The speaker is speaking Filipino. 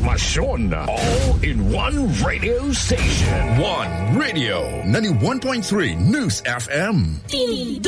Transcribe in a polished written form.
impormasyon. All in one radio station. One Radio 91.3 News FM.